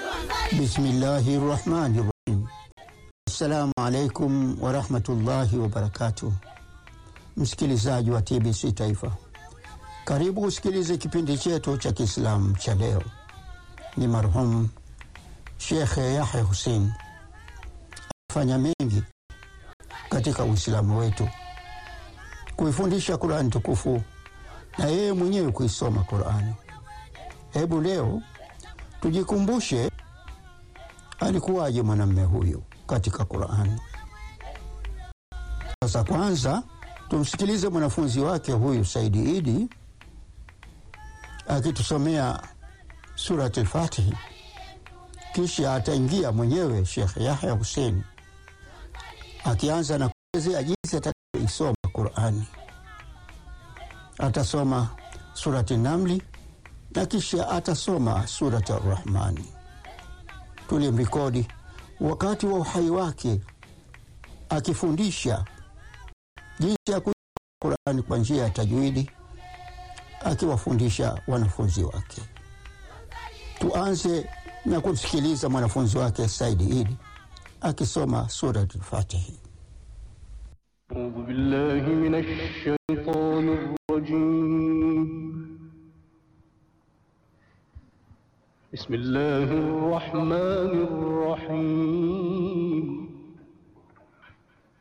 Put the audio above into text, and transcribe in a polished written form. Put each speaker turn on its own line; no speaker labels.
Bismillahirrahmanirrahim. Assalamu alaikum wa rahmatullahi wa barakatuh. Msikilizaji wa TBC Taifa, karibu usikilize kipindi chetu cha Kiislamu cha leo. Ni marhum Sheikh Yahya Hussein afanya mengi katika Uislamu wetu, kuifundisha Qur'an tukufu na yeye mwenyewe kuisoma Qur'ani. Hebu leo tujikumbushe alikuwaje mwanamume huyu katika Qur'ani. Sasa kwanza tumsikilize mwanafunzi wake huyu Saidi Idi akitusomea surati al-Fatih, kisha ataingia mwenyewe Sheikh Yahya Hussein akianza na kuelezea jinsi atakayoisoma Qur'ani. Atasoma surati Namli na kisha atasoma surati Ar-Rahman. Tulimrekodi wakati wa uhai wake akifundisha jinsi ya kusoma Qur'ani kwa njia ya tajwidi, akiwafundisha wanafunzi wake. Tuanze na kumsikiliza mwanafunzi wake Saidi Idi akisoma surati al-Fatih.
أعوذ بالله من الشيطان الرجيم. بسم الله الرحمن الرحيم.